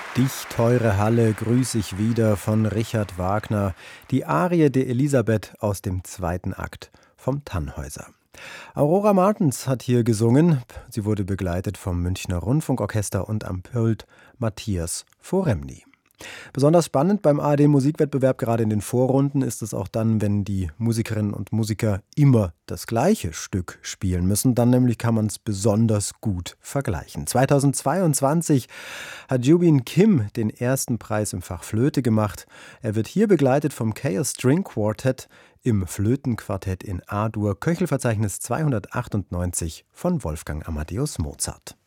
Dich, teure Halle, grüß ich wieder von Richard Wagner, die Arie der Elisabeth aus dem zweiten Akt vom Tannhäuser. Aurora Martens hat hier gesungen. Sie wurde begleitet vom Münchner Rundfunkorchester und am Pult Matthias Foremny. Besonders spannend beim ARD-Musikwettbewerb, gerade in den Vorrunden, ist es auch dann, wenn die Musikerinnen und Musiker immer das gleiche Stück spielen müssen. Dann nämlich kann man es besonders gut vergleichen. 2022 hat Jubin Kim den ersten Preis im Fach Flöte gemacht. Er wird hier begleitet vom Chaos String Quartet im Flötenquartett in A-Dur, Köchelverzeichnis 298 von Wolfgang Amadeus Mozart.